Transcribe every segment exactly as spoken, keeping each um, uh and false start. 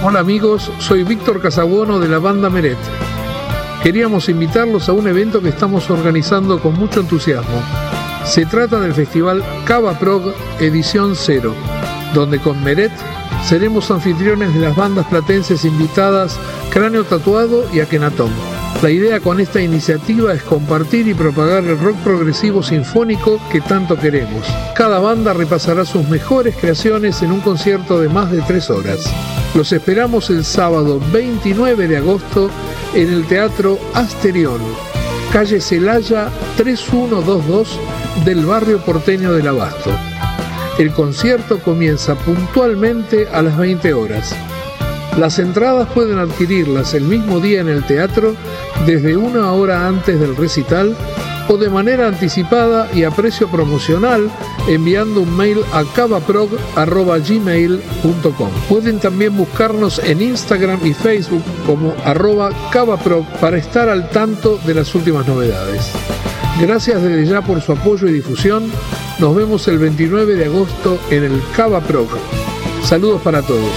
Hola amigos, soy Víctor Casabuono de la banda Meret. Queríamos invitarlos a un evento que estamos organizando con mucho entusiasmo. Se trata del festival Cava Prog Edición Cero, donde con Meret seremos anfitriones de las bandas platenses invitadas Cráneo Tatuado y Akhenaton. La idea con esta iniciativa es compartir y propagar el rock progresivo sinfónico que tanto queremos. Cada banda repasará sus mejores creaciones en un concierto de más de tres horas. Los esperamos el sábado veintinueve de agosto en el Teatro Asterión, calle Celaya tres uno dos dos del barrio porteño del Abasto. El concierto comienza puntualmente a las veinte horas. Las entradas pueden adquirirlas el mismo día en el teatro desde una hora antes del recital o de manera anticipada y a precio promocional enviando un mail a cavaprog arroba gmail punto com. Pueden también buscarnos en Instagram y Facebook como arroba cavaprog para estar al tanto de las últimas novedades. Gracias desde ya por su apoyo y difusión. Nos vemos el veintinueve de agosto en el Cava Prog. Saludos para todos.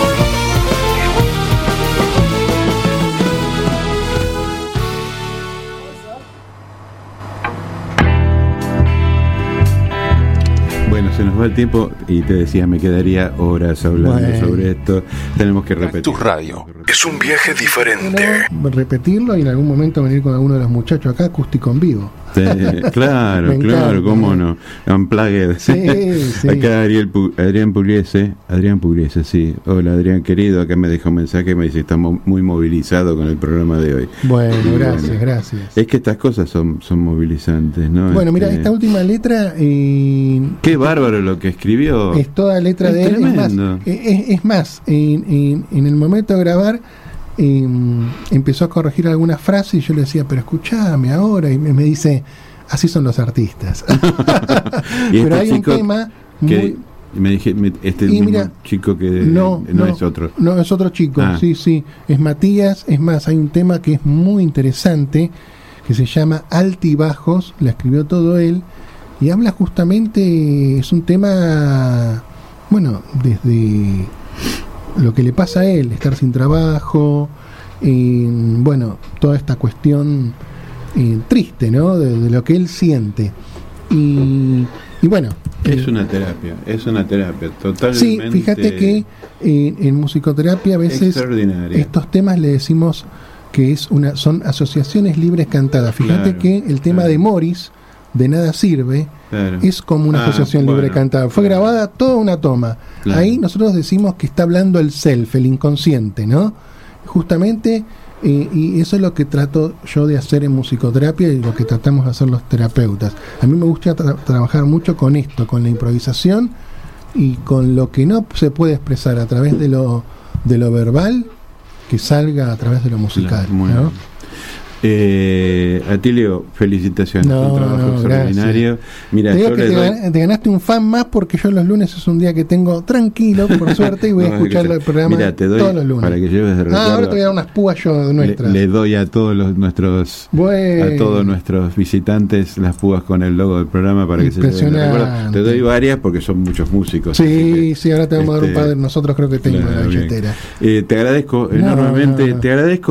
Bueno, se nos va el tiempo y te decía, me quedaría horas hablando bueno. sobre esto. Tenemos que repetir. Tu radio es un viaje diferente. Repetirlo y en algún momento venir con alguno de los muchachos acá, acústico en vivo. Sí, claro, claro, cómo no. Unplugged. Sí, sí. Acá Ariel, Adrián Pugliese, Adrián Pugliese, sí. Hola Adrián querido, acá me dejó un mensaje y me dice, estamos muy movilizados con el programa de hoy. Bueno, y gracias, bueno, gracias. Es que estas cosas son, son movilizantes, ¿no? Bueno, mira, este... esta última letra... Eh, Qué bárbaro lo que escribió. Es toda letra es de él. Tremendo. Es más, es, es más en, en, en el momento de grabar... Eh, empezó a corregir algunas frases y yo le decía, pero escúchame ahora, y me, me dice, así son los artistas. Y pero este hay un tema muy... me dije, este mismo mira, chico que no, no, no es otro. No, es otro chico, ah. sí, sí, es Matías. Es más, hay un tema que es muy interesante, que se llama Altibajos, la escribió todo él, y habla justamente, es un tema, bueno, desde... lo que le pasa a él, estar sin trabajo, eh, bueno, toda esta cuestión eh, triste, ¿no? De, de lo que él siente. Y, y bueno... Es eh, una terapia, es una terapia totalmente... Sí, fíjate que eh, en musicoterapia a veces estos temas le decimos que es una son asociaciones libres cantadas. Fíjate claro, que el tema claro. de Morris, de Nada Sirve, claro. es como una ah, asociación bueno, libre cantada. Fue claro. grabada toda una toma. Claro. Ahí nosotros decimos que está hablando el self, el inconsciente, ¿no? Justamente, eh, y eso es lo que trato yo de hacer en musicoterapia y lo que tratamos de hacer los terapeutas. A mí me gusta tra- trabajar mucho con esto, con la improvisación y con lo que no se puede expresar a través de lo, de lo verbal, que salga a través de lo musical, claro, ¿no? Eh, Atilio, felicitaciones, no, un trabajo no, extraordinario. Mira, te digo yo que le te, doy... gan- te ganaste un fan más porque yo los lunes es un día que tengo tranquilo, por suerte, y voy no, a escuchar el programa mira, te doy, todos los lunes. Para que lleves de recuerdo, ah, ahora te voy a dar unas púas yo de nuestras. Le, le doy a todos los nuestros bueno. a todos nuestros visitantes las púas con el logo del programa para que se lleven de recuerdo. Te doy varias porque son muchos músicos. Sí, que, sí, ahora te vamos este, a dar un par de nosotros, creo que tengo claro, la billetera. Eh, te agradezco no, enormemente, no, no. te agradezco